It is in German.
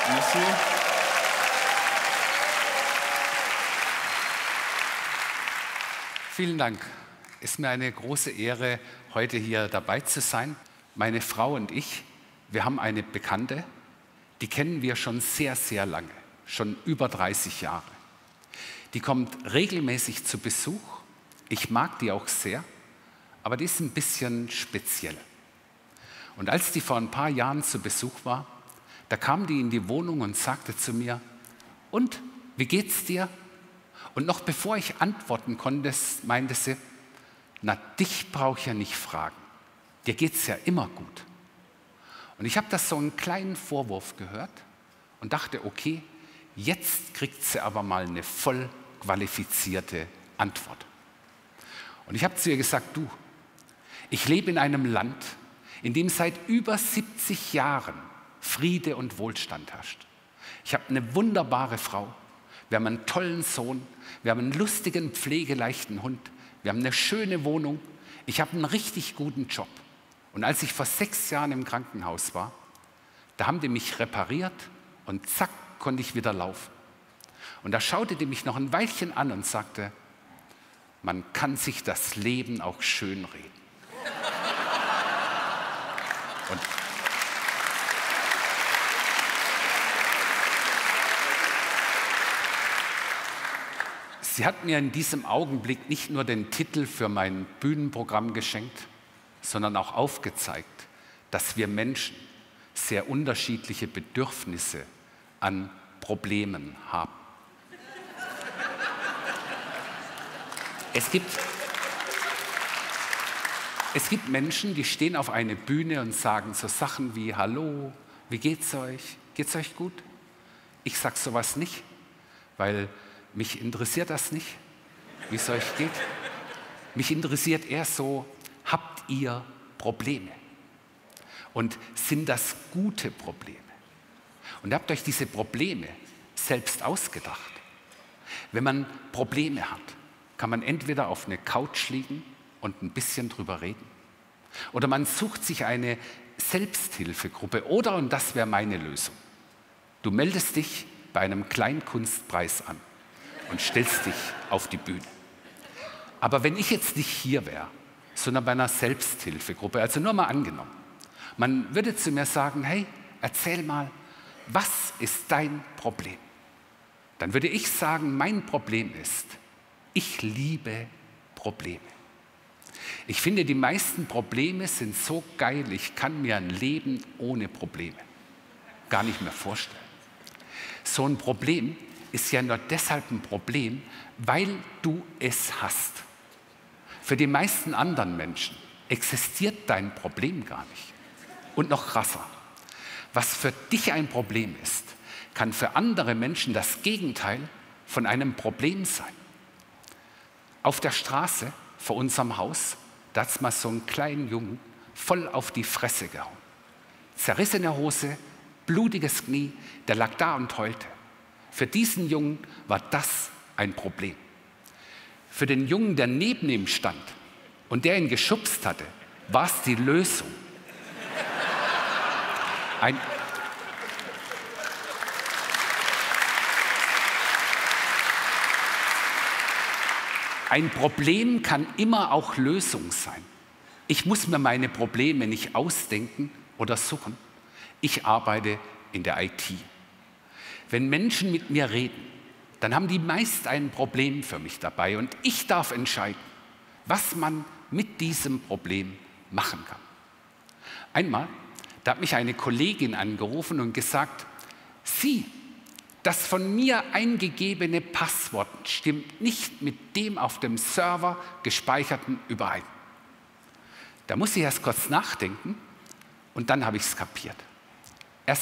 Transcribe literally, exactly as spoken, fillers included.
Merci. Vielen Dank. Es ist mir eine große Ehre, heute hier dabei zu sein. Meine Frau und ich, wir haben eine Bekannte, die kennen wir schon sehr, sehr lange, schon über dreißig Jahre. Die kommt regelmäßig zu Besuch. Ich mag die auch sehr, aber die ist ein bisschen speziell. Und als die vor ein paar Jahren zu Besuch war, da kam die in die Wohnung und sagte zu mir: Und, wie geht's dir? Und noch bevor ich antworten konnte, meinte sie: Na, dich brauche ich ja nicht fragen. Dir geht's ja immer gut. Und ich habe das so einen kleinen Vorwurf gehört und dachte, okay, jetzt kriegt sie aber mal eine voll qualifizierte Antwort. Und ich habe zu ihr gesagt: Du, ich lebe in einem Land, in dem seit über siebzig Jahren Friede und Wohlstand herrscht. Ich habe eine wunderbare Frau, wir haben einen tollen Sohn, wir haben einen lustigen, pflegeleichten Hund, wir haben eine schöne Wohnung, ich habe einen richtig guten Job. Und als ich vor sechs Jahren im Krankenhaus war, da haben die mich repariert und zack, konnte ich wieder laufen. Und da schaute die mich noch ein Weilchen an und sagte: Man kann sich das Leben auch schönreden. Und sie hat mir in diesem Augenblick nicht nur den Titel für mein Bühnenprogramm geschenkt, sondern auch aufgezeigt, dass wir Menschen sehr unterschiedliche Bedürfnisse an Problemen haben. Es gibt, es gibt Menschen, die stehen auf einer Bühne und sagen so Sachen wie: Hallo, wie geht's euch? Geht's euch gut? Ich sage sowas nicht, weil mich interessiert das nicht, wie es euch geht. Mich interessiert eher so: Habt ihr Probleme? Und sind das gute Probleme? Und habt euch diese Probleme selbst ausgedacht? Wenn man Probleme hat, kann man entweder auf eine Couch liegen und ein bisschen drüber reden, oder man sucht sich eine Selbsthilfegruppe, oder, und das wäre meine Lösung, du meldest dich bei einem Kleinkunstpreis an und stellst dich auf die Bühne. Aber wenn ich jetzt nicht hier wäre, sondern bei einer Selbsthilfegruppe, also nur mal angenommen, man würde zu mir sagen: Hey, erzähl mal, was ist dein Problem? Dann würde ich sagen, mein Problem ist, ich liebe Probleme. Ich finde, die meisten Probleme sind so geil, ich kann mir ein Leben ohne Probleme gar nicht mehr vorstellen. So ein Problem ist ja nur deshalb ein Problem, weil du es hast. Für die meisten anderen Menschen existiert dein Problem gar nicht. Und noch krasser: Was für dich ein Problem ist, kann für andere Menschen das Gegenteil von einem Problem sein. Auf der Straße vor unserem Haus, da hat es mal so einen kleinen Jungen voll auf die Fresse gehauen. Zerrissene Hose, blutiges Knie, der lag da und heulte. Für diesen Jungen war das ein Problem. Für den Jungen, der neben ihm stand und der ihn geschubst hatte, war es die Lösung. Ein, ein Problem kann immer auch Lösung sein. Ich muss mir meine Probleme nicht ausdenken oder suchen. Ich arbeite in der I T. Wenn Menschen mit mir reden, dann haben die meist ein Problem für mich dabei und ich darf entscheiden, was man mit diesem Problem machen kann. Einmal, da hat mich eine Kollegin angerufen und gesagt: Sie, das von mir eingegebene Passwort stimmt nicht mit dem auf dem Server gespeicherten überein. Da muss ich erst kurz nachdenken und dann habe ich es kapiert.